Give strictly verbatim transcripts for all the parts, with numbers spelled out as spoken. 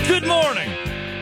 Good morning.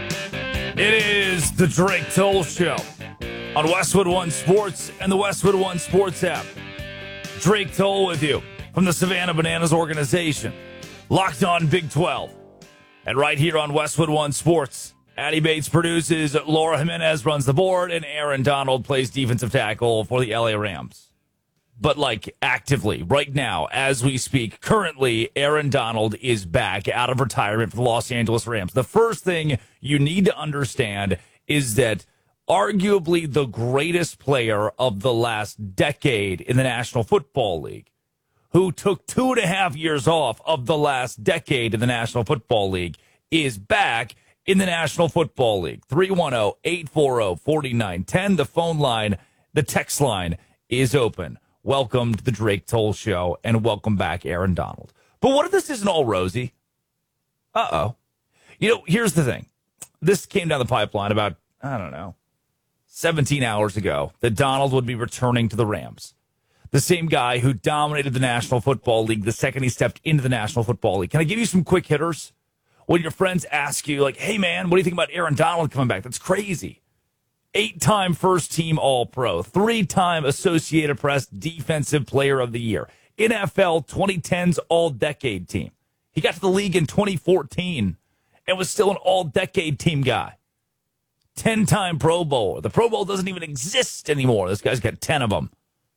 It is the Drake Toll Show on Westwood One Sports and the Westwood One Sports app. Drake Toll with you from the Savannah Bananas organization. Locked on Big twelve. And right here on Westwood One Sports, Addie Bates produces, Laura Jimenez runs the board, and Aaron Donald plays defensive tackle for the L A Rams. But, like, actively, right now, as we speak, currently, Aaron Donald is back out of retirement for the Los Angeles Rams. The first thing you need to understand is that arguably the greatest player of the last decade in the National Football League, who took two and a half years off of the last decade in the National Football League, is back in the National Football League. three one zero, eight four zero, four nine one zero. The phone line, the text line is open. Welcome to the Drake Toll Show, and welcome back, Aaron Donald. But what if this isn't all rosy? Uh-oh. You know, here's the thing. This came down the pipeline about, I don't know, seventeen hours ago, that Donald would be returning to the Rams. The same guy who dominated the National Football League the second he stepped into the National Football League. Can I give you some quick hitters? When your friends ask you, like, hey, man, what do you think about Aaron Donald coming back? That's crazy. Eight-time first-team All-Pro, three-time Associated Press Defensive Player of the Year, N F L twenty tens All-Decade Team. He got to the league in twenty fourteen and was still an All-Decade Team guy. ten-time Pro Bowler. The Pro Bowl doesn't even exist anymore. This guy's got ten of them.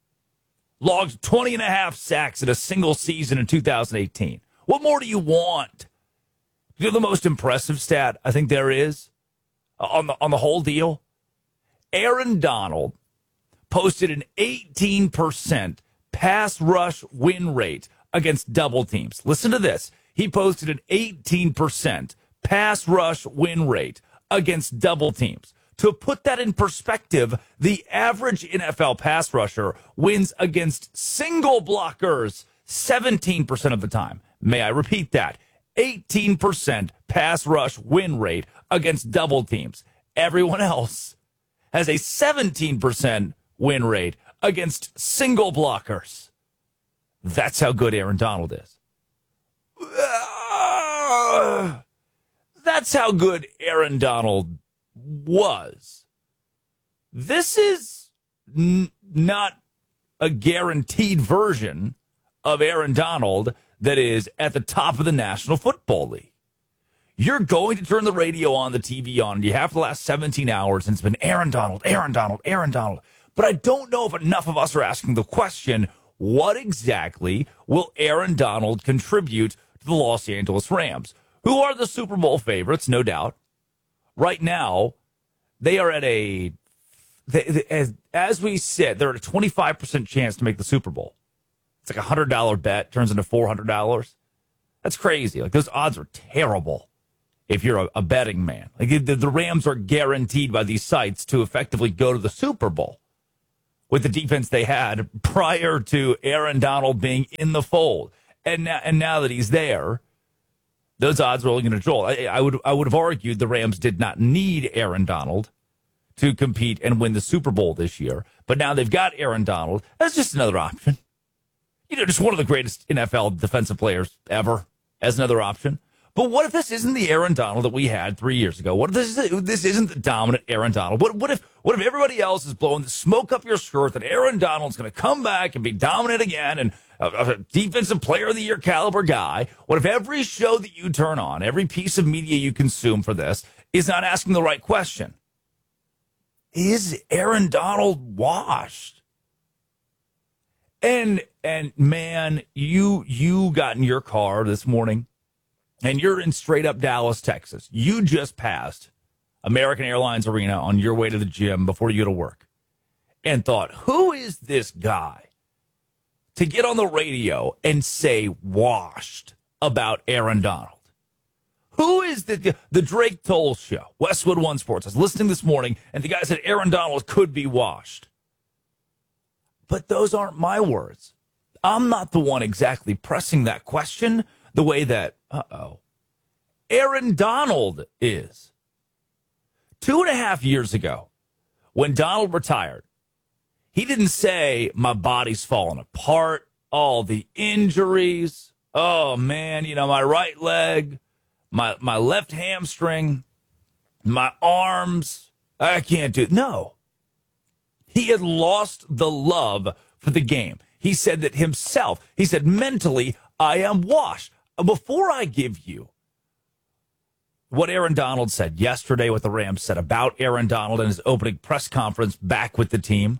Logged twenty and a half sacks in a single season in two thousand eighteen. What more do you want? You know the most impressive stat I think there is on the on the whole deal? Aaron Donald posted an eighteen percent pass rush win rate against double teams. Listen to this. He posted an eighteen percent pass rush win rate against double teams. To put that in perspective, the average N F L pass rusher wins against single blockers seventeen percent of the time. May I repeat that? eighteen percent pass rush win rate against double teams. Everyone else has a seventeen percent win rate against single blockers. That's how good Aaron Donald is. That's how good Aaron Donald was. This is n- not a guaranteed version of Aaron Donald that is at the top of the National Football League. You're going to turn the radio on, the T V on, and you have for the last seventeen hours, and it's been Aaron Donald, Aaron Donald, Aaron Donald. But I don't know if enough of us are asking the question, what exactly will Aaron Donald contribute to the Los Angeles Rams, who are the Super Bowl favorites, no doubt. Right now, they are at a, they, they, as, as we said, they're at a twenty-five percent chance to make the Super Bowl. It's like a one hundred dollars bet, turns into four hundred dollars. That's crazy. Like, those odds are terrible if you're a, a betting man. Like, the, the Rams are guaranteed by these sites to effectively go to the Super Bowl with the defense they had prior to Aaron Donald being in the fold. And now, and now that he's there, those odds are only going to droll. I, I would I would have argued the Rams did not need Aaron Donald to compete and win the Super Bowl this year. But now they've got Aaron Donald. That's just another option. You know, just one of the greatest N F L defensive players ever as another option. But what if this isn't the Aaron Donald that we had three years ago? What if this, this isn't the dominant Aaron Donald? What, what if what if everybody else is blowing the smoke up your skirt that Aaron Donald's going to come back and be dominant again and a, a defensive player of the year caliber guy? What if every show that you turn on, every piece of media you consume for this is not asking the right question? Is Aaron Donald washed? And and man, you you got in your car this morning, and you're in straight up Dallas, Texas. You just passed American Airlines Arena on your way to the gym before you go to work, and thought, who is this guy to get on the radio and say washed about Aaron Donald? Who is the the Drake Toll Show, Westwood One Sports? I was listening this morning, and the guy said Aaron Donald could be washed. But those aren't my words. I'm not the one exactly pressing that question the way that, uh-oh, Aaron Donald is. Two and a half years ago, when Donald retired, he didn't say, my body's falling apart, all the injuries, oh, man, you know, my right leg, my my left hamstring, my arms, I can't do it. No. He had lost the love for the game. He said that himself. He said, mentally, I am washed. Before I give you what Aaron Donald said yesterday, what the Rams said about Aaron Donald in his opening press conference back with the team,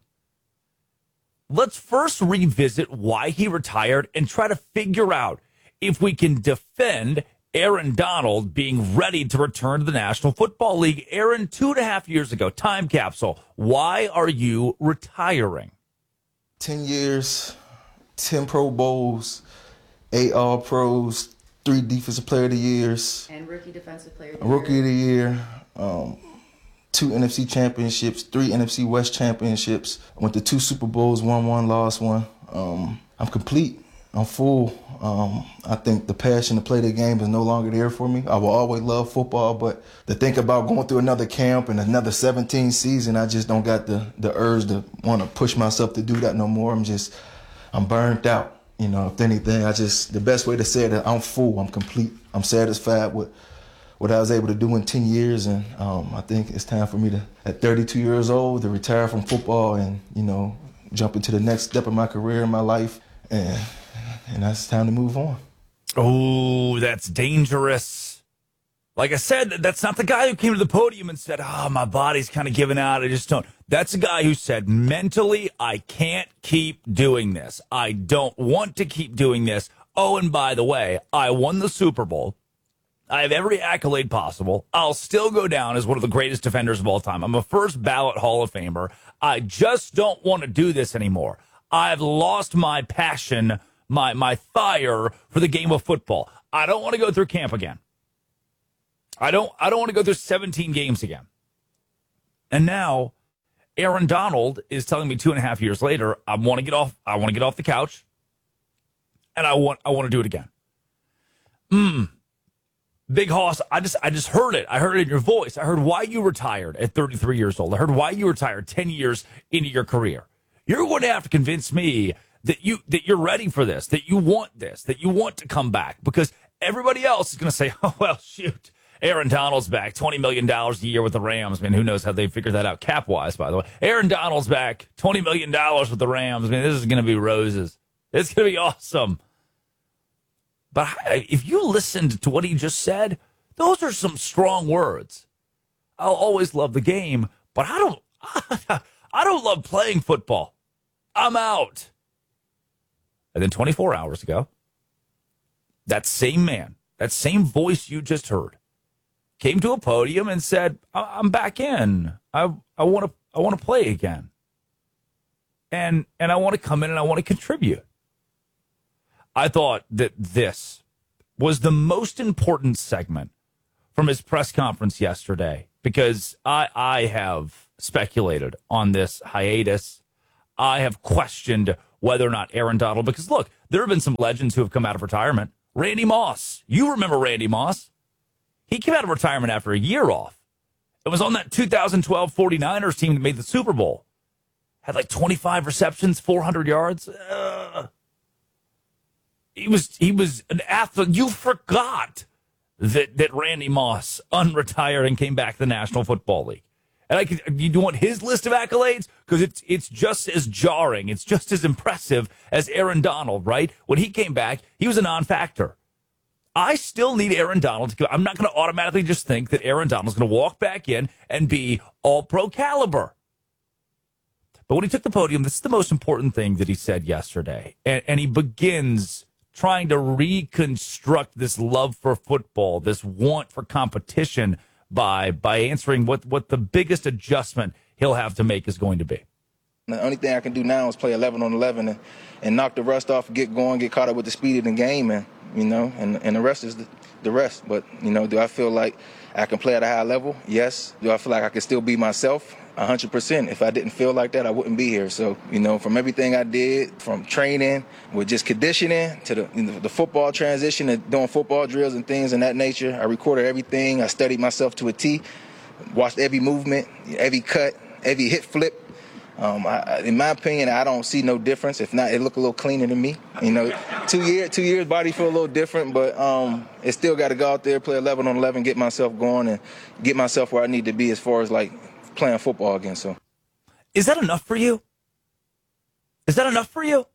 let's first revisit why he retired and try to figure out if we can defend Aaron Donald being ready to return to the National Football League. Aaron, two and a half years ago, time capsule. Why are you retiring? Ten years, ten Pro Bowls, eight All-Pros, three Defensive Player of the Years. And Rookie Defensive Player of the Year. Rookie of the Year. Um, two N F C championships, three N F C West championships. I went to two Super Bowls, won one, lost one. Um, I'm complete. I'm full. Um, I think the passion to play the game is no longer there for me. I will always love football, but to think about going through another camp and another seventeen season, I just don't got the, the urge to want to push myself to do that no more. I'm just, I'm burnt out. You know, if anything, I just, the best way to say it is I'm full. I'm complete. I'm satisfied with what I was able to do in ten years. And um, I think it's time for me to, at thirty-two years old, to retire from football and, you know, jump into the next step of my career in my life. And And that's time to move on. Oh, that's dangerous. Like I said, that's not the guy who came to the podium and said, oh, my body's kind of giving out. I just don't. That's the guy who said, mentally, I can't keep doing this. I don't want to keep doing this. Oh, and by the way, I won the Super Bowl. I have every accolade possible. I'll still go down as one of the greatest defenders of all time. I'm a first ballot Hall of Famer. I just don't want to do this anymore. I've lost my passion, my my fire for the game of football. I don't want to go through camp again. I don't I don't want to go through seventeen games again. And now Aaron Donald is telling me two and a half years later, I want to get off I want to get off the couch and I want I want to do it again. Mm. Big Hoss, I just I just heard it. I heard it in your voice. I heard why you retired at thirty-three years old. I heard why you retired ten years into your career. You're going to have to convince me that you that you're ready for this, that you want this, that you want to come back, because everybody else is going to say, oh, well, shoot, Aaron Donald's back, twenty million dollars a year with the Rams. Man, who knows how they figure that out cap-wise, by the way. Aaron Donald's back, twenty million dollars with the Rams. Man, this is going to be roses. It's going to be awesome. But if you listened to what he just said, those are some strong words. I'll always love the game, but I don't I don't love playing football. I'm out. And then twenty-four hours ago, that same man, that same voice you just heard, came to a podium and said, I'm back in. I I want to I want to play again. And and I want to come in and I want to contribute. I thought that this was the most important segment from his press conference yesterday, because I I have speculated on this hiatus. I have questioned whether or not Aaron Donald, because look, there have been some legends who have come out of retirement. Randy Moss. You remember Randy Moss. He came out of retirement after a year off. It was on that two thousand twelve 49ers team that made the Super Bowl. Had like twenty-five receptions, four hundred yards. Uh, he was he was an athlete. You forgot that, that Randy Moss unretired and came back to the National Football League. And I could, you want his list of accolades? Because it's it's just as jarring. It's just as impressive as Aaron Donald, right? When he came back, he was a non-factor. I still need Aaron Donald to go. I'm not going to automatically just think that Aaron Donald's going to walk back in and be all-pro caliber. But when he took the podium, this is the most important thing that he said yesterday. And, and he begins trying to reconstruct this love for football, this want for competition, by by answering what, what the biggest adjustment he'll have to make is going to be. The only thing I can do now is play eleven on eleven and, and knock the rust off, get going, get caught up with the speed of the game, and you know, and, and the rest is the, the rest. But, you know, do I feel like I can play at a high level? Yes. Do I feel like I can still be myself? one hundred percent. If I didn't feel like that, I wouldn't be here. So, you know, from everything I did, from training with just conditioning to the, you know, the football transition and doing football drills and things in that nature, I recorded everything. I studied myself to a T, watched every movement, every cut, every hit flip. Um, I, in my opinion, I don't see no difference. If not, it look a little cleaner to me. You know, two year, two years, body feel a little different, but um, it still got to go out there, play eleven on eleven, get myself going, and get myself where I need to be as far as like playing football again. So, is that enough for you? Is that enough for you?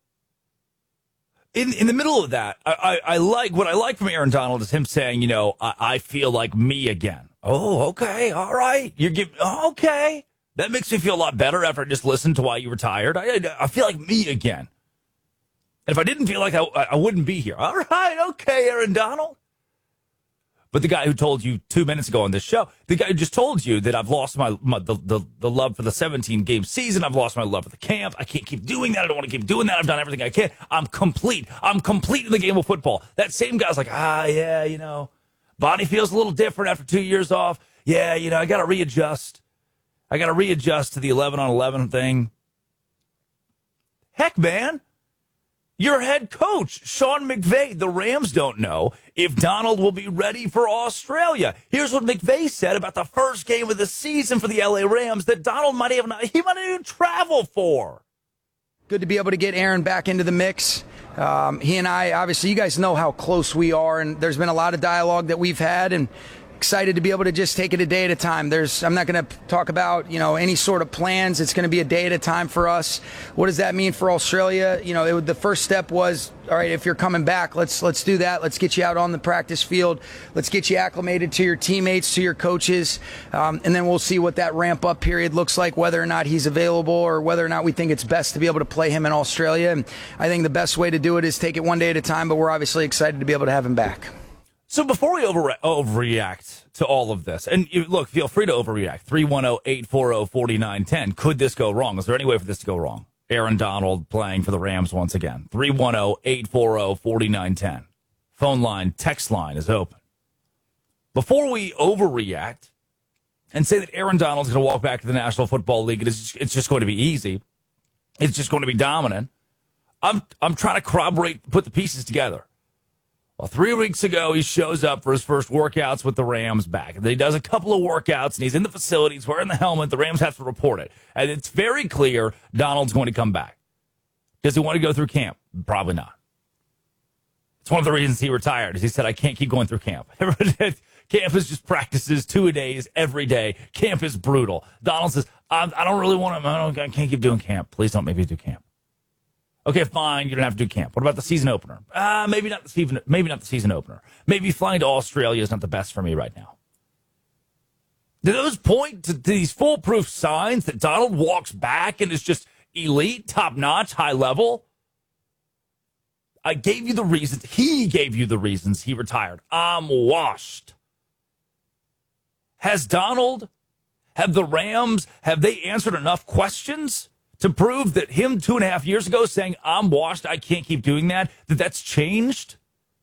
In in the middle of that, I, I, I like what I like from Aaron Donald is him saying, you know, I, I feel like me again. Oh, okay, all right. You're giving okay. That makes me feel a lot better after I just listened to why you retired. I I feel like me again. And if I didn't feel like I I wouldn't be here. All right, okay, Aaron Donald. But the guy who told you two minutes ago on this show, the guy who just told you that I've lost my, my the, the the love for the seventeen-game season, I've lost my love for the camp, I can't keep doing that, I don't want to keep doing that, I've done everything I can, I'm complete, I'm complete in the game of football. That same guy's like, ah, yeah, you know, body feels a little different after two years off. Yeah, you know, I got to readjust. I got to readjust to the eleven on eleven thing. Heck, man. Your head coach, Sean McVay, the Rams don't know if Donald will be ready for Australia. Here's what McVay said about the first game of the season for the L A Rams that Donald might even, he might even travel for. Good to be able to get Aaron back into the mix. Um, he and I, obviously, you guys know how close we are, and there's been a lot of dialogue that we've had, and excited to be able to just take it a day at a time. There's, I'm not going to talk about, you know, any sort of plans. It's going to be a day at a time for us. What does that mean for Australia? You know, it, the first step was, all right, if you're coming back, let's let's do that. Let's get you out on the practice field. Let's get you acclimated to your teammates, to your coaches, um, and then we'll see what that ramp up period looks like, whether or not he's available or whether or not we think it's best to be able to play him in Australia. And I think the best way to do it is take it one day at a time, but we're obviously excited to be able to have him back. So before we over, overreact to all of this, and you, look, feel free to overreact. three one zero, eight four zero, four nine one zero. Could this go wrong? Is there any way for this to go wrong? Aaron Donald playing for the Rams once again. three one zero, eight four zero, four nine one zero. Phone line, text line is open. Before we overreact and say that Aaron Donald's going to walk back to the National Football League, it's, it's just going to be easy. It's just going to be dominant. I'm, I'm trying to corroborate, put the pieces together. Well, three weeks ago, he shows up for his first workouts with the Rams back. And then he does a couple of workouts, and he's in the facilities wearing the helmet. The Rams have to report it. And it's very clear Donald's going to come back. Does he want to go through camp? Probably not. It's one of the reasons he retired, is he said, I can't keep going through camp. Camp is just practices two a days every day. Camp is brutal. Donald says, I, I don't really want to, I, don't, I can't keep doing camp. Please don't make me do camp. Okay, fine. You don't have to do camp. What about the season opener? Uh, maybe not the season. Maybe not the season opener. Maybe flying to Australia is not the best for me right now. Do those point to these foolproof signs that Donald walks back and is just elite, top notch, high level? I gave you the reasons. He gave you the reasons he retired. I'm washed. Has Donald, have the Rams, have they answered enough questions to prove that him two and a half years ago saying, I'm washed, I can't keep doing that, that that's changed?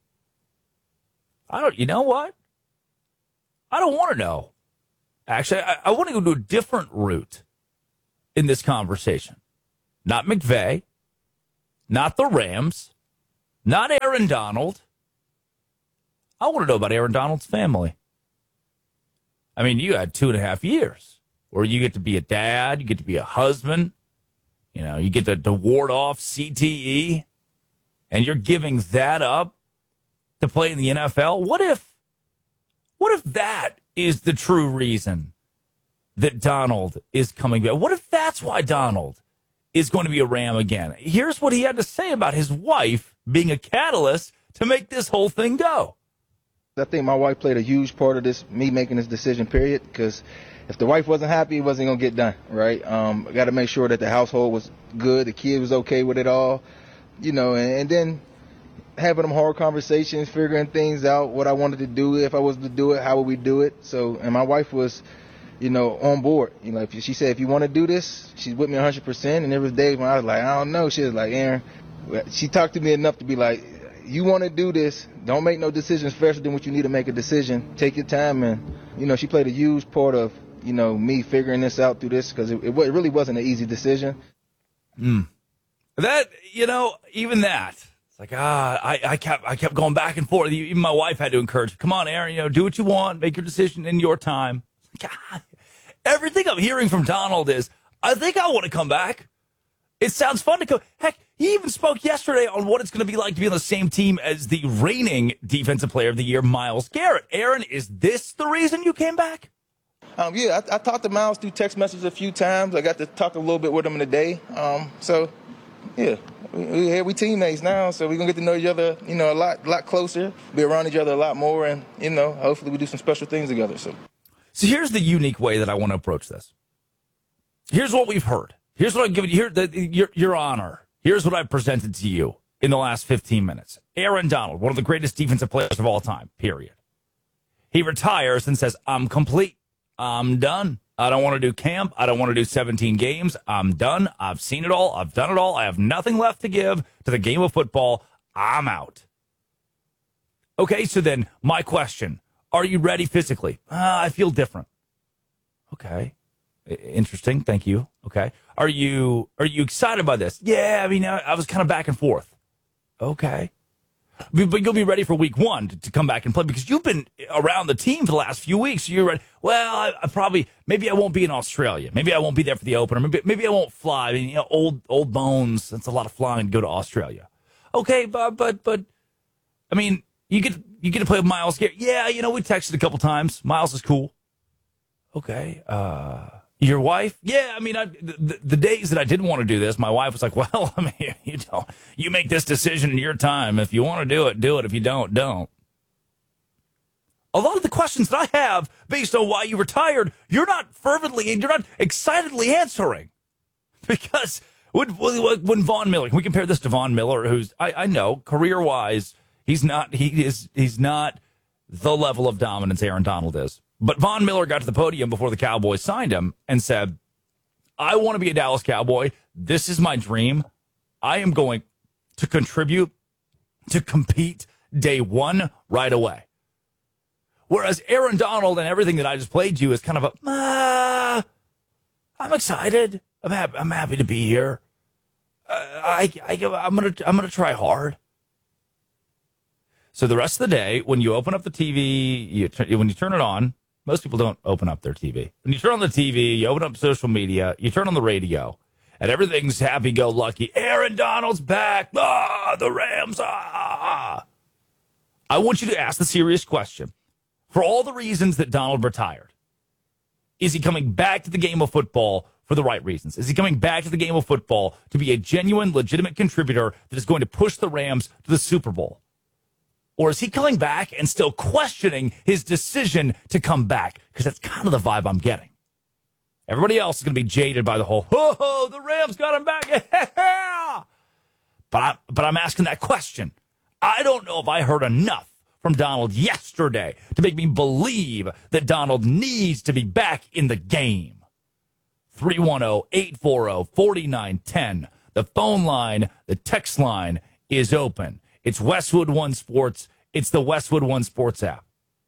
I don't, you know what? I don't want to know. Actually, I, I want to go to a different route in this conversation. Not McVay, not the Rams, not Aaron Donald. I want to know about Aaron Donald's family. I mean, you had two and a half years where you get to be a dad, you get to be a husband. You know, you get to, to ward off C T E, and you're giving that up to play in the N F L. What if, what if that is the true reason that Donald is coming back? What if that's why Donald is going to be a Ram again? Here's what he had to say about his wife being a catalyst to make this whole thing go. I think my wife played a huge part of this, me making this decision, period, because if the wife wasn't happy, it wasn't going to get done, right? Um, I got to make sure that the household was good, the kid was okay with it all, you know, and, and then having them hard conversations, figuring things out, what I wanted to do, if I was to do it, how would we do it? So, and my wife was, you know, on board. You know, if she said, if you want to do this, she's with me one hundred percent, and there was days when I was like, I don't know. She was like, Aaron, she talked to me enough to be like, you want to do this, don't make no decisions faster than what you need to make a decision. Take your time, and, you know, she played a huge part of, you know, me figuring this out through this, because it, it really wasn't an easy decision. Mm. That, you know, even that, it's like, ah, I, I kept I kept going back and forth. Even my wife had to encourage, come on, Aaron, you know, do what you want, make your decision in your time. God, everything I'm hearing from Donald is, I think I want to come back. It sounds fun to go. Heck, he even spoke yesterday on what it's going to be like to be on the same team as the reigning Defensive Player of the Year, Myles Garrett. Aaron, is this the reason you came back? Um, yeah, I, I talked to Myles through text messages a few times. I got to talk a little bit with him in the day. Um, so, yeah, we, we, we teammates now, so we're going to get to know each other, you know, a lot, lot closer, be around each other a lot more, and, you know, hopefully we do some special things together. So, so here's the unique way that I want to approach this. Here's what we've heard. Here's what I've given you. Here, the, your, your honor. Here's what I've presented to you in the last fifteen minutes. Aaron Donald, one of the greatest defensive players of all time, period. He retires and says, I'm complete. I'm done. I don't want to do camp. I don't want to do seventeen games. I'm done. I've seen it all. I've done it all. I have nothing left to give to the game of football. I'm out. Okay, so then my question, are you ready physically? Uh, I feel different. Okay. Interesting. Thank you. Okay. Are you are you excited by this? Yeah, I mean, I, I was kind of back and forth. Okay. But, but you'll be ready for week one to, to come back and play because you've been around the team for the last few weeks. So you're ready. Well, I, I probably, maybe I won't be in Australia. Maybe I won't be there for the opener. Maybe, maybe I won't fly. I mean, you know, old old bones. That's a lot of flying to go to Australia. Okay, but, but, but, I mean, you get, you get to play with Myles Garrett. Yeah, you know, we texted a couple times. Myles is cool. Okay. Uh... Your wife? Yeah, I mean, I, the, the days that I didn't want to do this, my wife was like, well, I mean, you know, you make this decision in your time. If you want to do it, do it. If you don't, don't. A lot of the questions that I have based on why you retired, you're not fervently, you're not excitedly answering. Because when, when Von Miller, can we compare this to Von Miller, who's, I, I know, career-wise, he's not, he is, he's not the level of dominance Aaron Donald is. But Von Miller got to the podium before the Cowboys signed him and said, I want to be a Dallas Cowboy. This is my dream. I am going to contribute, to compete day one right away. Whereas Aaron Donald and everything that I just played you is kind of a, ah, I'm excited. I'm happy, I'm happy to be here. Uh, I, I, I'm going to I'm gonna try hard. So the rest of the day, when you open up the T V, you, when you turn it on, most people don't open up their T V. When you turn on the T V, you open up social media, you turn on the radio, and everything's happy-go-lucky. Aaron Donald's back. Ah, the Rams. Ah. I want you to ask the serious question. For all the reasons that Donald retired, is he coming back to the game of football for the right reasons? Is he coming back to the game of football to be a genuine, legitimate contributor that is going to push the Rams to the Super Bowl? Or is he coming back and still questioning his decision to come back? Because that's kind of the vibe I'm getting. Everybody else is going to be jaded by the whole, oh, oh the Rams got him back. but, I, but I'm asking that question. I don't know if I heard enough from Donald yesterday to make me believe that Donald needs to be back in the game. three one zero, eight four zero, four nine one zero. The phone line, the text line is open. It's Westwood One Sports. It's the Westwood One Sports app.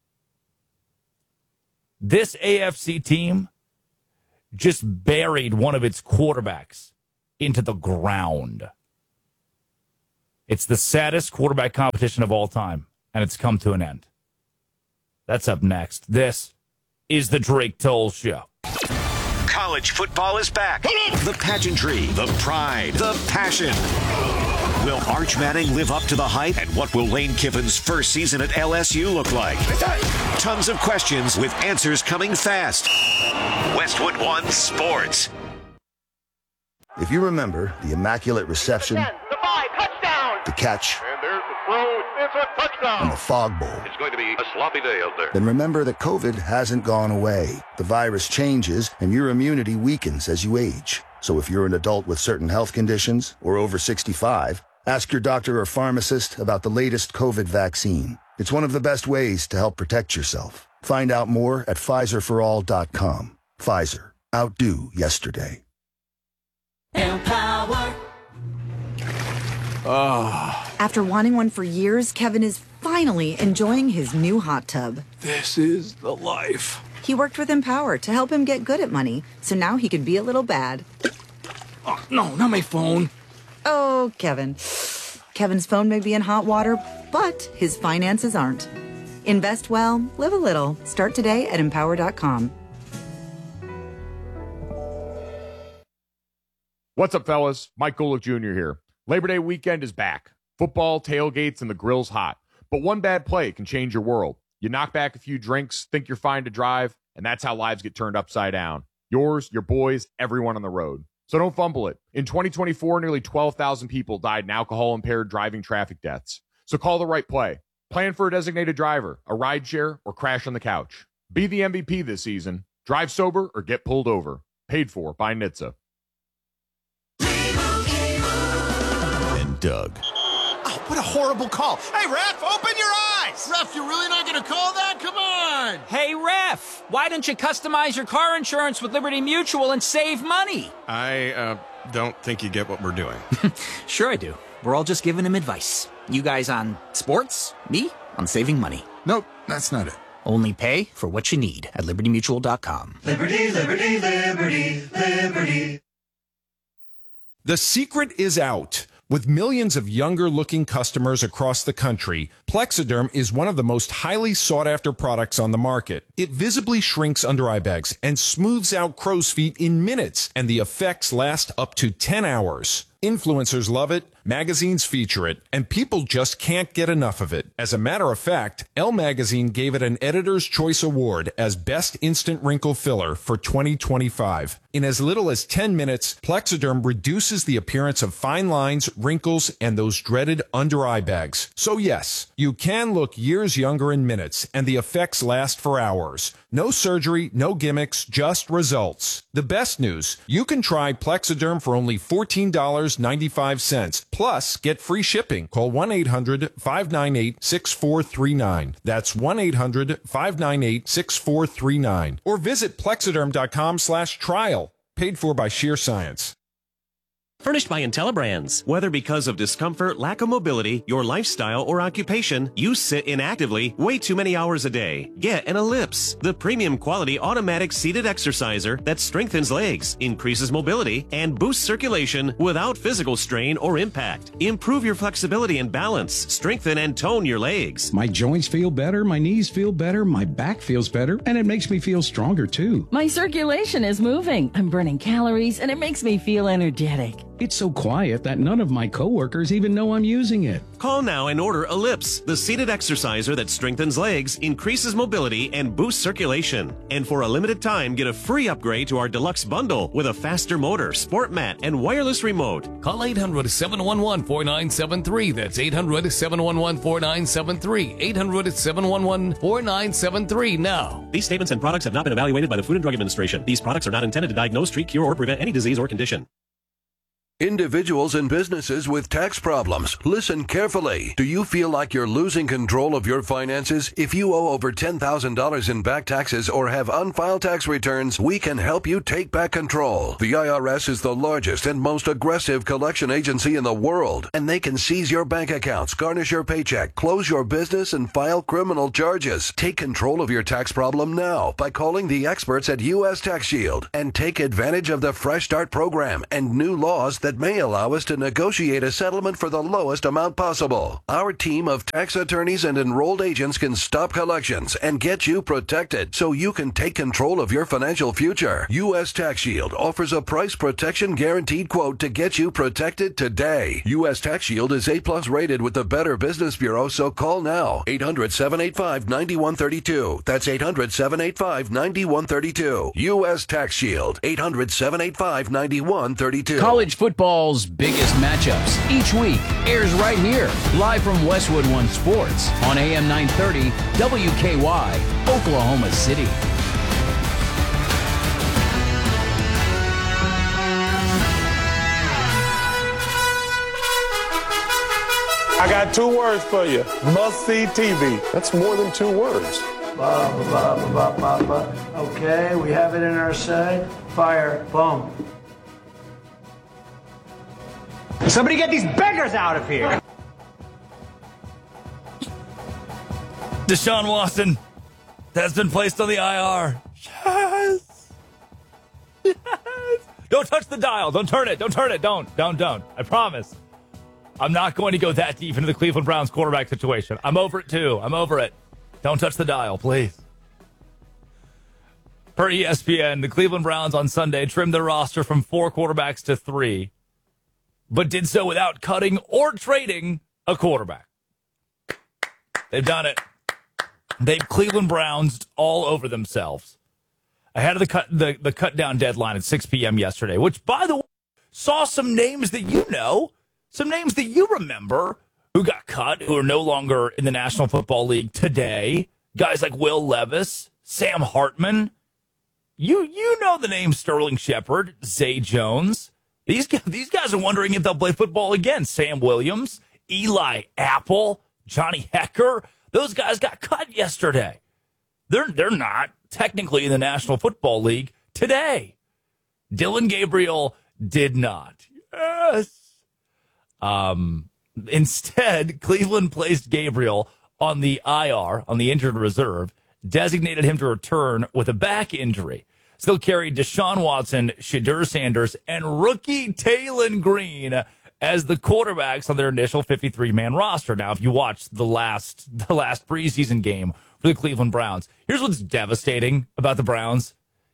This A F C team just buried one of its quarterbacks into the ground. It's the saddest quarterback competition of all time, and it's come to an end. That's up next. This is the Drake Toll Show. College football is back. The pageantry, the pride, the passion. Will Arch Manning live up to the hype? And what will Lane Kiffin's first season at L S U look like? Tons of questions with answers coming fast. Westwood One Sports. If you remember the Immaculate Reception, ten, the five, touchdown. the catch, And there's the throw. It's a touchdown. and the Fog Bowl, It's going to be a sloppy day out there. then remember that COVID hasn't gone away. The virus changes, and your immunity weakens as you age. So if you're an adult with certain health conditions or over sixty-five, ask your doctor or pharmacist about the latest COVID vaccine. It's one of the best ways to help protect yourself. Find out more at Pfizer for all dot com. Pfizer. Outdo yesterday. Empower. After wanting one for years, Kevin is finally enjoying his new hot tub. This is the life. He worked with Empower to help him get good at money, so now he can be a little bad. Oh, no, not my phone. Oh, Kevin. Kevin's phone may be in hot water, but his finances aren't. Invest well, live a little. Start today at empower dot com. What's up, fellas? Mike Golick Junior here. Labor Day weekend is back. Football, tailgates, and the grill's hot. But one bad play can change your world. You knock back a few drinks, think you're fine to drive, and that's how lives get turned upside down. Yours, your boys, everyone on the road. So don't fumble it. In twenty twenty-four, nearly twelve thousand people died in alcohol-impaired driving traffic deaths. So call the right play. Plan for a designated driver, a rideshare, or crash on the couch. Be the M V P this season. Drive sober or get pulled over. Paid for by N H T S A. And Doug. Oh, what a horrible call. Hey, ref, open your eyes. Ref, you're really not going to call that? Come on. Hey, ref, why don't you customize your car insurance with Liberty Mutual and save money? I uh, don't think you get what we're doing. Sure I do. We're all just giving him advice. You guys on sports, me on saving money. Nope, that's not it. Only pay for what you need at liberty mutual dot com. Liberty, liberty, liberty, liberty. The secret is out. With millions of younger-looking customers across the country, Plexiderm is one of the most highly sought-after products on the market. It visibly shrinks under-eye bags and smooths out crow's feet in minutes, and the effects last up to ten hours. Influencers love it, magazines feature it, and people just can't get enough of it. As a matter of fact, Elle Magazine gave it an Editor's Choice Award as Best Instant Wrinkle Filler for twenty twenty-five. In as little as ten minutes, Plexiderm reduces the appearance of fine lines, wrinkles, and those dreaded under-eye bags. So yes, you can look years younger in minutes, and the effects last for hours. No surgery, no gimmicks, just results. The best news, you can try Plexiderm for only fourteen dollars and ninety-five cents. Plus, get free shipping. Call one eight hundred, five nine eight, six four three nine. That's one eight hundred, five nine eight, six four three nine. Or visit plexiderm.com slash trial. Paid for by Sheer Science. Furnished by IntelliBrands. Whether because of discomfort, lack of mobility, your lifestyle, or occupation, you sit inactively way too many hours a day. Get an Ellipse, the premium quality automatic seated exerciser that strengthens legs, increases mobility, and boosts circulation without physical strain or impact. Improve your flexibility and balance, strengthen and tone your legs. My joints feel better, my knees feel better, my back feels better, and it makes me feel stronger too. My circulation is moving. I'm burning calories, and it makes me feel energetic. It's so quiet that none of my coworkers even know I'm using it. Call now and order Ellipse, the seated exerciser that strengthens legs, increases mobility, and boosts circulation. And for a limited time, get a free upgrade to our deluxe bundle with a faster motor, sport mat, and wireless remote. Call eight hundred, seven one one, four nine seven three. That's eight hundred, seven one one, four nine seven three. eight hundred, seven one one, four nine seven three now. These statements and products have not been evaluated by the Food and Drug Administration. These products are not intended to diagnose, treat, cure, or prevent any disease or condition. Individuals and businesses with tax problems, listen carefully. Do you feel like you're losing control of your finances? If you owe over ten thousand dollars in back taxes or have unfiled tax returns, we can help you take back control. The I R S is the largest and most aggressive collection agency in the world, and they can seize your bank accounts, garnish your paycheck, close your business, and file criminal charges. Take control of your tax problem now by calling the experts at U S Tax Shield and take advantage of the Fresh Start program and new laws that may allow us to negotiate a settlement for the lowest amount possible. Our team of tax attorneys and enrolled agents can stop collections and get you protected so you can take control of your financial future. U S Tax Shield offers a price protection guaranteed quote to get you protected today. U S Tax Shield is A plus rated with the Better Business Bureau, so call now. eight hundred, seven eight five, nine one three two. That's eight hundred, seven eight five, nine one three two. U S Tax Shield. eight hundred, seven eight five, nine one three two. College football Football's biggest matchups each week airs right here, live from Westwood One Sports on A M nine thirty W K Y, Oklahoma City. I got two words for you. Must-see T V. That's more than two words. Ba, ba, ba, ba, ba, ba. Okay, we have it in our sight. Fire. Boom. Somebody get these beggars out of here! Deshaun Watson has been placed on the I R. Yes! Yes! Don't touch the dial. Don't turn it. Don't turn it. Don't. Don't. Don't. I promise. I'm not going to go that deep into the Cleveland Browns quarterback situation. I'm over it, too. I'm over it. Don't touch the dial, please. Per E S P N, the Cleveland Browns on Sunday trimmed their roster from four quarterbacks to three, but did so without cutting or trading a quarterback. They've done it. They've Cleveland Browns all over themselves. Ahead of the cut the, the cut down deadline at six p.m. yesterday, which, by the way, saw some names that you know, some names that you remember who got cut, who are no longer in the National Football League today. Guys like Will Levis, Sam Hartman. You you know the name Sterling Shepard, Zay Jones. These guys, these guys are wondering if they'll play football again. Sam Williams, Eli Apple, Johnny Hecker. Those guys got cut yesterday. They're they're not technically in the National Football League today. Dillon Gabriel did not. Yes. Um. Instead, Cleveland placed Gabriel on the I R, on the injured reserve, designated him to return with a back injury. Still carried Deshaun Watson, Shedeur Sanders, and rookie Taylon Green as the quarterbacks on their initial fifty-three man roster. Now, if you watched the last the last preseason game for the Cleveland Browns, here's what's devastating about the Browns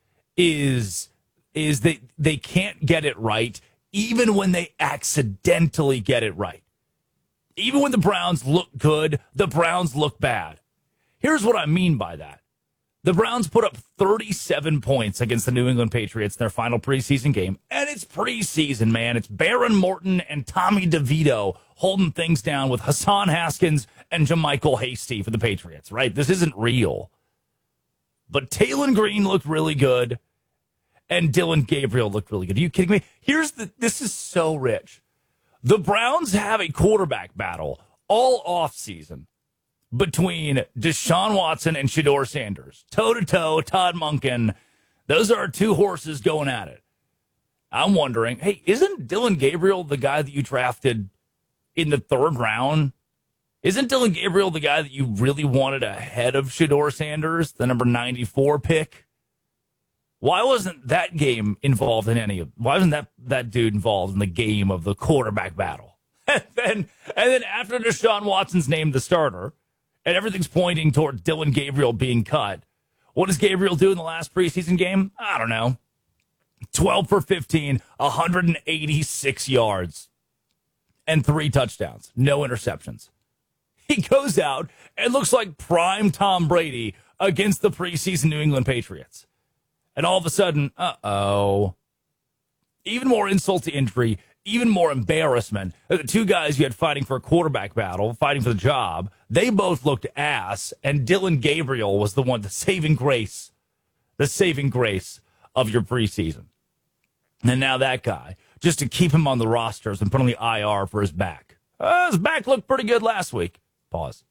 is is that they can't get it right even when they accidentally get it right. Even when the Browns look good, the Browns look bad. Here's what I mean by that. The Browns put up thirty-seven points against the New England Patriots in their final preseason game. And it's preseason, man. It's Baron Morton and Tommy DeVito holding things down with Hassan Haskins and JaMychal Hasty for the Patriots, right? This isn't real. But Taylon Green looked really good. And Dillon Gabriel looked really good. Are you kidding me? Here's the, this is so rich. The Browns have a quarterback battle all offseason between Deshaun Watson and Shedeur Sanders. Toe-to-toe, Todd Monken. Those are our two horses going at it. I'm wondering, hey, isn't Dillon Gabriel the guy that you drafted in the third round? Isn't Dillon Gabriel the guy that you really wanted ahead of Shedeur Sanders, the number ninety-four pick? Why wasn't that game involved in any of? Why wasn't that, that dude involved in the game of the quarterback battle? And then, and then after Deshaun Watson's named the starter, and everything's pointing toward Dillon Gabriel being cut, what does Gabriel do in the last preseason game? I don't know. twelve for fifteen, one hundred eighty-six yards, and three touchdowns, no interceptions. He goes out and looks like prime Tom Brady against the preseason New England Patriots. And all of a sudden, uh-oh, even more insult to injury, even more embarrassment. The two guys you had fighting for a quarterback battle, fighting for the job, they both looked ass, and Dillon Gabriel was the one, the saving grace, the saving grace of your preseason. And now that guy, just to keep him on the rosters and put on the I R for his back. Uh, his back looked pretty good last week. Pause.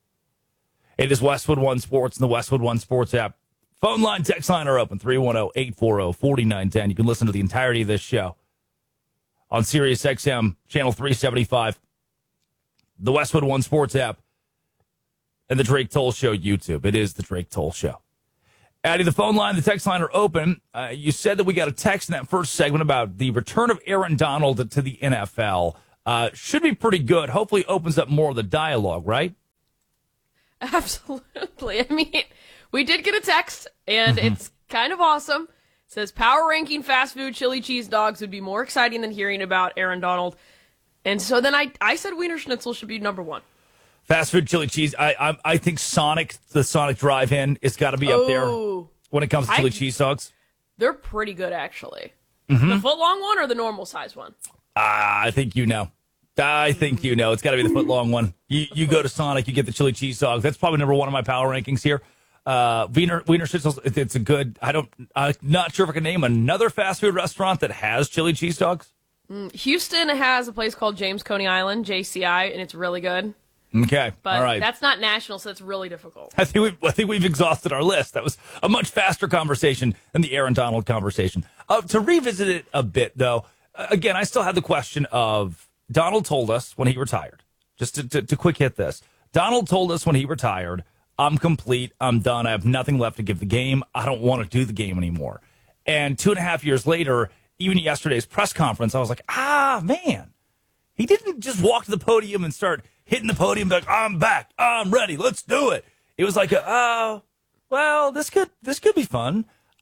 It is Westwood One Sports and the Westwood One Sports app. Phone line, text line are open, three one zero, eight four zero, four nine one zero. You can listen to the entirety of this show on Sirius X M, channel three seventy-five, the Westwood One Sports app, and the Drake Toll Show YouTube. It is the Drake Toll Show. Addie, the phone line, the text line are open. Uh, you said that we got a text in that first segment about the return of Aaron Donald to the N F L. Uh, should be pretty good. Hopefully opens up more of the dialogue, right? Absolutely. I mean, we did get a text, and mm-hmm. it's kind of awesome. It says, power ranking fast food chili cheese dogs would be more exciting than hearing about Aaron Donald. And so then I, I said Wiener Schnitzel should be number one. Fast food chili cheese. I I, I think Sonic, the Sonic Drive-In, it's got to be up oh, there when it comes to chili I, cheese dogs. They're pretty good, actually. Mm-hmm. The foot-long one or the normal size one? Uh, I think you know. I think you know. It's got to be the foot-long one. You you go to Sonic, you get the chili cheese dogs. That's probably number one on my power rankings here. Uh, Wiener, Wiener Schnitzel, it's a good, I don't, I'm not sure if I can name another fast food restaurant that has chili cheese dogs. Mm, Houston has a place called James Coney Island, J C I, and it's really good. Okay, but all right. That's not national, so it's really difficult. I think, we've, I think we've exhausted our list. That was a much faster conversation than the Aaron Donald conversation. Uh, to revisit it a bit, though, again, I still have the question of, Donald told us when he retired, just to, to, to quick hit this, Donald told us when he retired, I'm complete, I'm done, I have nothing left to give the game, I don't want to do the game anymore. And two and a half years later, even yesterday's press conference, I was like, ah, man, he didn't just walk to the podium and start hitting the podium like, I'm back, I'm ready, let's do it. It was like, oh, well, this could this could be fun.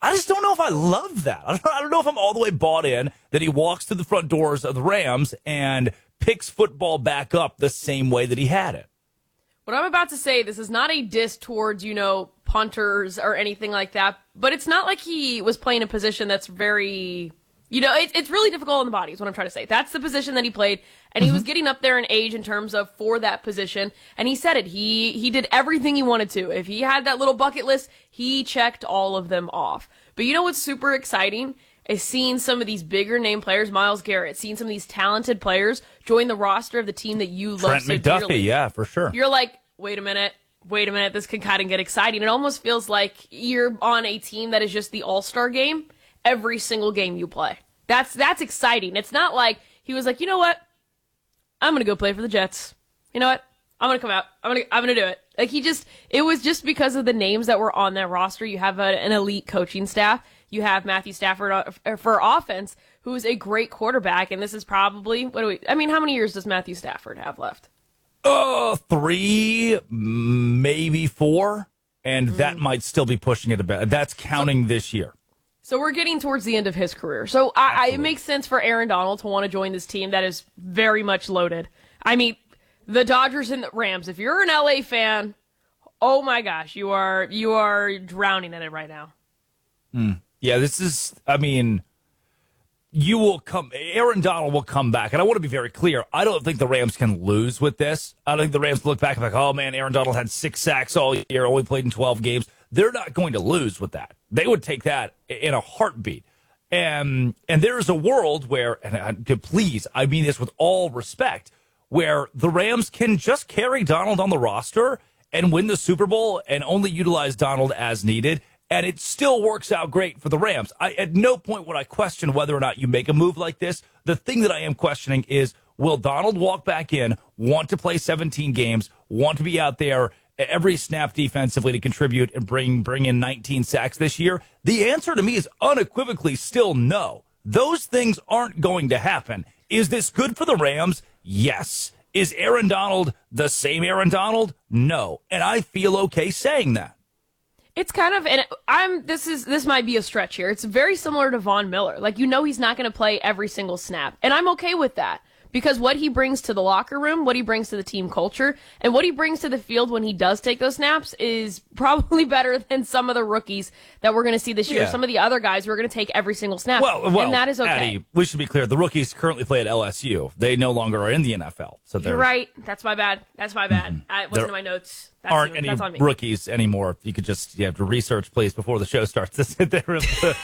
I just don't know if I love that. I don't, I don't know if I'm all the way bought in that he walks through the front doors of the Rams and picks football back up the same way that he had it. What I'm about to say, this is not a diss towards, you know, punters or anything like that, but it's not like he was playing a position that's very, you know, it, it's really difficult on the body is what I'm trying to say. That's the position that he played, and mm-hmm. he was getting up there in age in terms of for that position, and he said it. He, he did everything he wanted to. If he had that little bucket list, he checked all of them off. But you know what's super exciting? Is seeing some of these bigger name players, Myles Garrett, seeing some of these talented players join the roster of the team that you love Trent so McDuffie, dearly. Yeah, for sure. You're like, wait a minute, wait a minute, this can kind of get exciting. It almost feels like you're on a team that is just the all-star game every single game you play. That's that's exciting. It's not like he was like, you know what? I'm going to go play for the Jets. You know what? I'm going to come out. I'm going to I'm going to do it. Like he just, it was just because of the names that were on that roster. You have a, an elite coaching staff. You have Matthew Stafford for offense, who's a great quarterback, and this is probably, what do we, I mean, how many years does Matthew Stafford have left? Uh, three, maybe four, and mm. that might still be pushing it a bit. That's counting so, this year. So we're getting towards the end of his career. So I, I, it makes sense for Aaron Donald to want to join this team that is very much loaded. I mean, the Dodgers and the Rams, if you're an L A fan, oh my gosh, you are you are drowning in it right now. Mm. Yeah, this is, I mean, you will come, Aaron Donald will come back. And I want to be very clear. I don't think the Rams can lose with this. I don't think the Rams look back and be like, oh man, Aaron Donald had six sacks all year, only played in twelve games. They're not going to lose with that. They would take that in a heartbeat. And, and there's a world where, and I, please, I mean this with all respect, where the Rams can just carry Donald on the roster and win the Super Bowl and only utilize Donald as needed. And it still works out great for the Rams. I, at no point would I question whether or not you make a move like this. The thing that I am questioning is, will Donald walk back in, want to play seventeen games, want to be out there every snap defensively to contribute and bring bring in nineteen sacks this year? The answer to me is unequivocally still no. Those things aren't going to happen. Is this good for the Rams? Yes. Is Aaron Donald the same Aaron Donald? No. And I feel okay saying that. It's kind of, and I'm, this is, this might be a stretch here. It's very similar to Von Miller. Like, you know, he's not going to play every single snap. And I'm okay with that because what he brings to the locker room, what he brings to the team culture, and what he brings to the field when he does take those snaps is probably better than some of the rookies that we're going to see this year. Yeah. Some of the other guys who are going to take every single snap. Well, well, and that is okay. Addie, we should be clear. The rookies currently play at L S U. They no longer are in the N F L. So they're You're right. That's my bad. That's my bad. Mm-hmm. I wasn't in my notes. That's aren't you. any That's on me. rookies anymore. You could just, you have to research, please, before the show starts. There is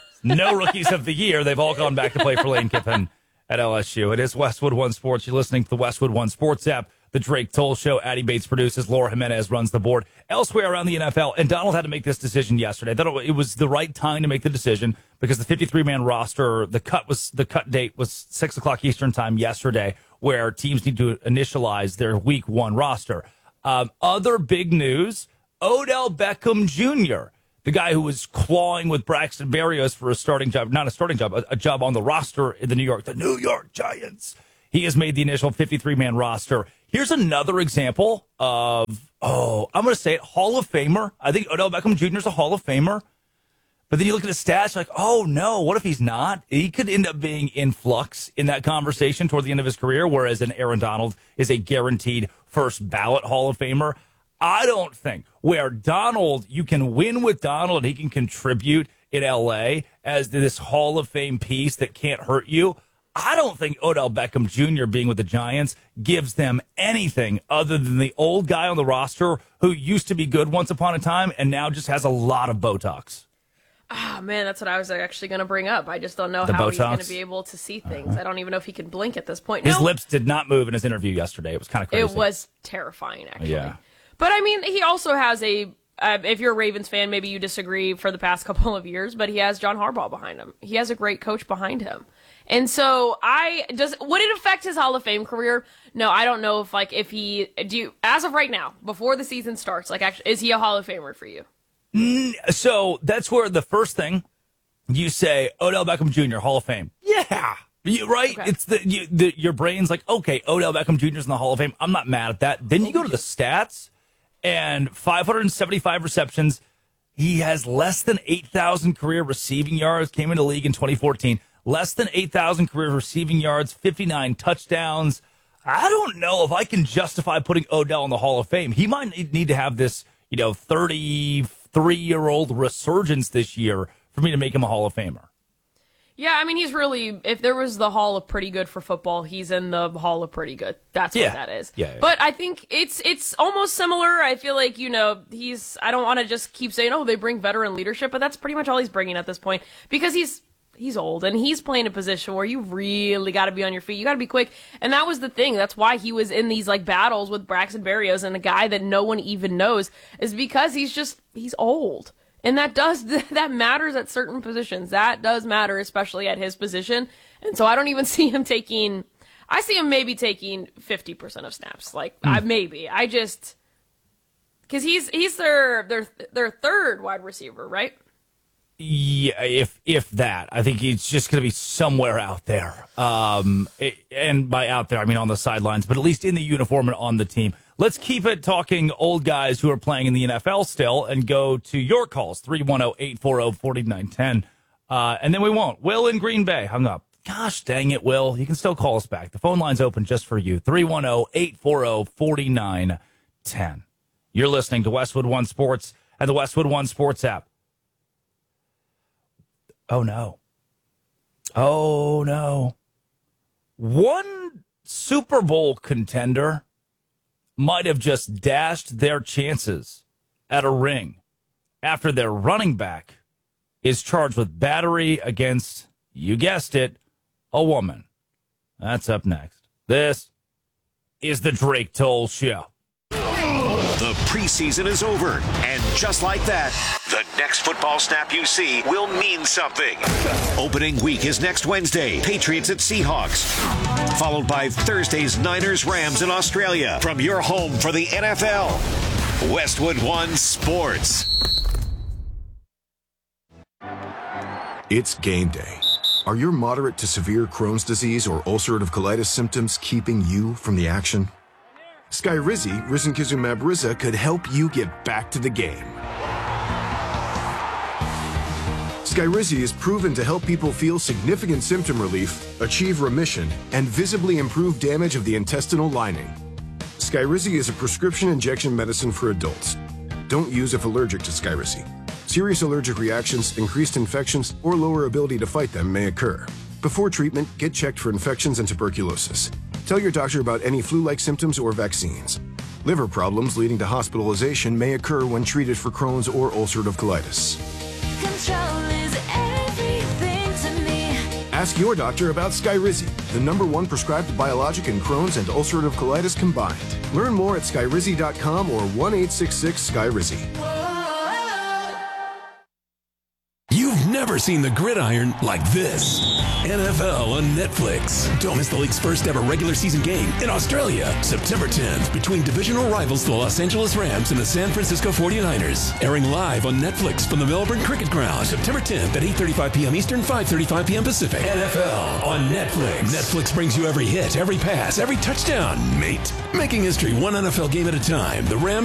no rookies of the year. They've all gone back to play for Lane Kiffin at L S U. It is Westwood One Sports. You're listening to the Westwood One Sports app. The Drake Toll Show. Addie Bates produces. Laura Jimenez runs the board. Elsewhere around the N F L, and Donald had to make this decision yesterday. I thought it was the right time to make the decision because the fifty-three man roster, the cut was the cut date was six o'clock Eastern time yesterday, where teams need to initialize their week one roster. Um, other big news: Odell Beckham Junior, the guy who was clawing with Braxton Berrios for a starting job, not a starting job, a, a job on the roster in the New York, the New York Giants. He has made the initial fifty-three man roster. Here's another example of, oh, I'm going to say it, Hall of Famer. I think Odell Beckham Junior is a Hall of Famer. But then you look at his stats, like, oh, no, what if he's not? He could end up being in flux in that conversation toward the end of his career, whereas an Aaron Donald is a guaranteed first ballot Hall of Famer. I don't think where Donald, you can win with Donald, he can contribute in L A as this Hall of Fame piece that can't hurt you. I don't think Odell Beckham Junior being with the Giants gives them anything other than the old guy on the roster who used to be good once upon a time and now just has a lot of Botox. Oh, man, that's what I was actually going to bring up. I just don't know the how Botox? he's going to be able to see things. Uh-huh. I don't even know if he can blink at this point. His no. lips did not move in his interview yesterday. It was kind of crazy. It was terrifying, actually. Yeah. But, I mean, he also has a, uh, if you're a Ravens fan, maybe you disagree for the past couple of years, but he has John Harbaugh behind him. He has a great coach behind him. And so I does would it affect his Hall of Fame career? No, I don't know if like if he do you, as of right now, before the season starts, like actually is he a Hall of Famer for you? So that's where the first thing you say Odell Beckham Junior Hall of Fame. Yeah. You, right? Okay. It's the, you, the your brain's like, okay, Odell Beckham Junior's in the Hall of Fame. I'm not mad at that. Then you go to the stats and five hundred seventy-five receptions. He has less than eight thousand career receiving yards, came into the league in twenty fourteen. Less than eight thousand career receiving yards, fifty-nine touchdowns. I don't know if I can justify putting Odell in the Hall of Fame. He might need to have this, you know, thirty-three-year-old resurgence this year for me to make him a Hall of Famer. Yeah, I mean, he's really, if there was the Hall of Pretty Good for football, he's in the Hall of Pretty Good. That's yeah. what that is. Yeah, yeah. But I think it's it's almost similar. I feel like, you know, he's, I don't want to just keep saying, oh, they bring veteran leadership, but that's pretty much all he's bringing at this point because he's, he's old and he's playing a position where you really got to be on your feet. You got to be quick. And that was the thing. That's why he was in these like battles with Braxton Berrios and a guy that no one even knows is because he's just, he's old. And that does, that matters at certain positions. That does matter, especially at his position. And so I don't even see him taking, I see him maybe taking fifty percent of snaps. Like, mm. I maybe. I just, because he's, he's their, their, their third wide receiver, right? Yeah, if if that. I think he's just going to be somewhere out there. Um, it, and by out there, I mean on the sidelines, but at least in the uniform and on the team. Let's keep it talking old guys who are playing in the N F L still and go to your calls, three one zero, eight four zero, four nine one zero. Uh, and then we won't. Will in Green Bay hung up. Gosh dang it, Will. You can still call us back. The phone line's open just for you, three one zero, eight four zero, four nine one zero. You're listening to Westwood One Sports and the Westwood One Sports app. Oh, no. Oh, no. One Super Bowl contender might have just dashed their chances at a ring after their running back is charged with battery against, you guessed it, a woman. That's up next. This is the Drake Toll Show. The preseason is over, and just like that, the next football snap you see will mean something. Opening week is next Wednesday, Patriots at Seahawks, followed by Thursday's Niners Rams in Australia. From your home for the N F L, Westwood One Sports. It's game day. Are your moderate to severe Crohn's disease or ulcerative colitis symptoms keeping you from the action? Skyrizi, risankizumab Riza, could help you get back to the game. Skyrizi is proven to help people feel significant symptom relief, achieve remission, and visibly improve damage of the intestinal lining. Skyrizi is a prescription injection medicine for adults. Don't use if allergic to Skyrizi. Serious allergic reactions, increased infections, or lower ability to fight them may occur. Before treatment, get checked for infections and tuberculosis. Tell your doctor about any flu-like symptoms or vaccines. Liver problems leading to hospitalization may occur when treated for Crohn's or ulcerative colitis. Control is everything to me. Ask your doctor about Skyrizi, the number one prescribed biologic in Crohn's and ulcerative colitis combined. Learn more at skyrizi dot com or one eight six six Skyrizi. You've never seen the gridiron like this. N F L on Netflix. Don't miss the league's first ever regular season game in Australia, September tenth, between divisional rivals the Los Angeles Rams and the San Francisco forty-niners. Airing live on Netflix from the Melbourne Cricket Ground, September tenth at eight thirty-five p.m. Eastern, five thirty-five p.m. Pacific. N F L on Netflix. Netflix brings you every hit, every pass, every touchdown, mate. Making history one N F L game at a time. The Rams